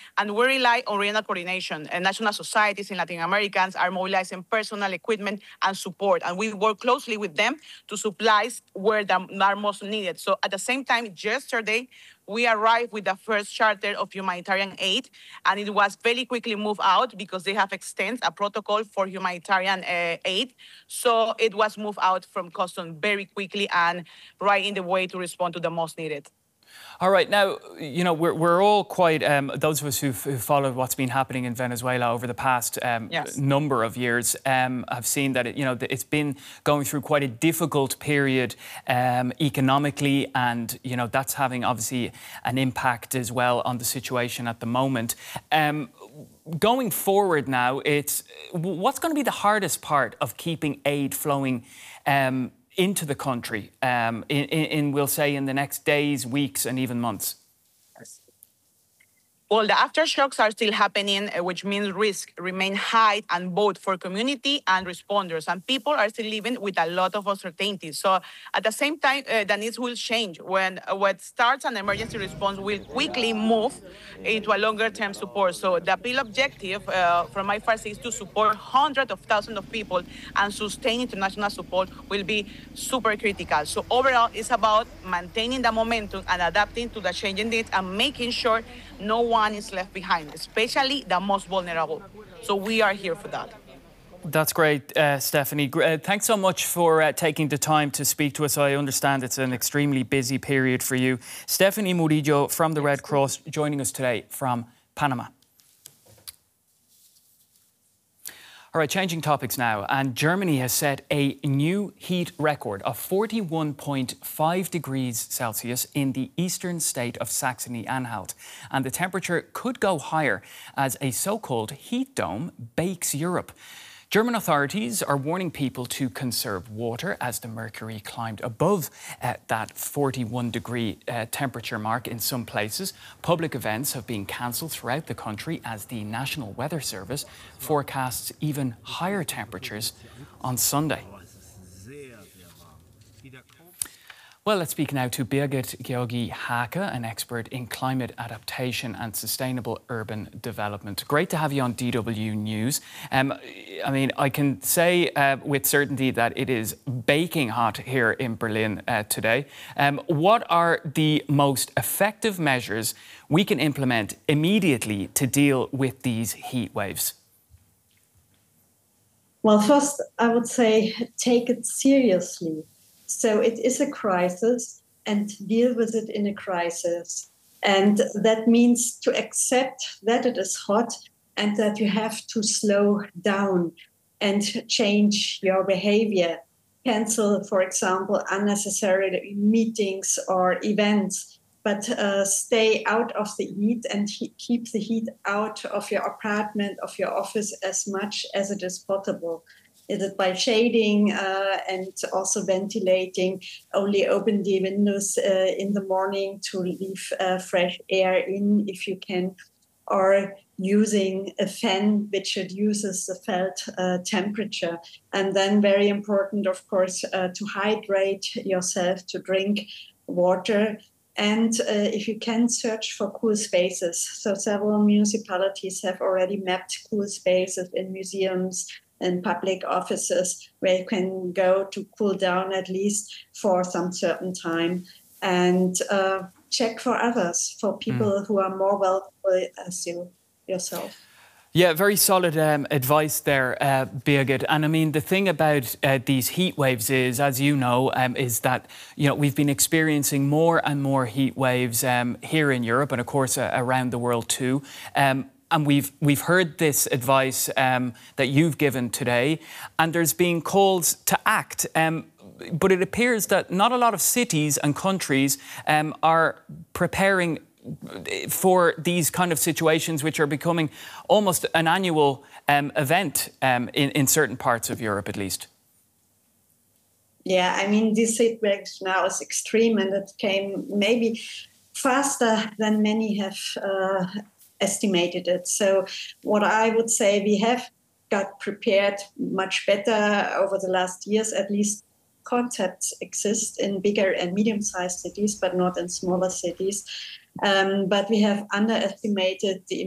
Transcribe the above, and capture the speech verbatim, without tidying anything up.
And we rely on regional coordination. And national societies in Latin Americans are mobilizing personal equipment and support. And we work closely with them to supplies where they are most needed. So at the same time, yesterday, we arrived with the first charter of humanitarian aid, and it was very quickly moved out because they have extended a protocol for humanitarian uh, aid. So it was moved out from custom very quickly and right in the way to respond to the most needed. All right. Now, you know, we're, we're all quite, um, those of us who've, who've followed what's been happening in Venezuela over the past um, yes. number of years um, have seen that, it, you know, it's been going through quite a difficult period um, economically, and, you know, that's having obviously an impact as well on the situation at the moment. Um, going forward now, it's what's going to be the hardest part of keeping aid flowing um, into the country, um, in, in, we'll say, in the next days, weeks and even months? Well, the aftershocks are still happening, uh, which means risk remain high, and both for community and responders. And people are still living with a lot of uncertainty. So at the same time, uh, the needs will change. When uh, what starts an emergency response will quickly move into a longer-term support. So the appeal objective uh, from I F A R C is to support hundreds of thousands of people, and sustain international support will be super critical. So overall, it's about maintaining the momentum and adapting to the changing needs and making sure no one is left behind, especially the most vulnerable. So we are here for that. That's great, uh, Stephanie. Uh, thanks so much for uh, taking the time to speak to us. I understand it's an extremely busy period for you. Stephanie Murillo from the Red Cross joining us today from Panama. All right, changing topics now, and Germany has set a new heat record of forty-one point five degrees Celsius in the eastern state of Saxony-Anhalt. And the temperature could go higher as a so-called heat dome bakes Europe. German authorities are warning people to conserve water as the mercury climbed above uh, that forty-one degree uh, temperature mark in some places. Public events have been cancelled throughout the country as the National Weather Service forecasts even higher temperatures on Sunday. Well, let's speak now to Birgit Georgi-Hake, an expert in climate adaptation and sustainable urban development. Great to have you on D W News. Um, I mean, I can say uh, with certainty that it is baking hot here in Berlin uh, today. Um, what are the most effective measures we can implement immediately to deal with these heat waves? Well, first, I would say take it seriously. So it is a crisis, and deal with it in a crisis. And that means to accept that it is hot and that you have to slow down and change your behavior. Cancel, for example, unnecessary meetings or events, but uh, stay out of the heat and he- keep the heat out of your apartment, of your office as much as it is possible. Is it by shading uh, and also ventilating? Only open the windows uh, in the morning to leave uh, fresh air in if you can, or using a fan which reduces the felt uh, temperature. And then very important, of course, uh, to hydrate yourself, to drink water. And uh, if you can, search for cool spaces. So several municipalities have already mapped cool spaces in museums and public offices where you can go to cool down at least for some certain time, and uh, check for others, for people mm. who are more vulnerable as you yourself. Yeah, very solid um, advice there, uh, Birgit. And I mean, the thing about uh, these heat waves is, as you know, um, is that, you know, we've been experiencing more and more heat waves um, here in Europe and, of course, uh, around the world too. Um, And we've we've heard this advice um, that you've given today, and there's been calls to act. Um, but it appears that not a lot of cities and countries um, are preparing for these kind of situations, which are becoming almost an annual um, event um, in, in certain parts of Europe, at least. Yeah, I mean, this heat wave now is extreme, and it came maybe faster than many have uh, estimated it. So what I would say, we have got prepared much better over the last years. At least concepts exist in bigger and medium-sized cities, but not in smaller cities. Um, but we have underestimated the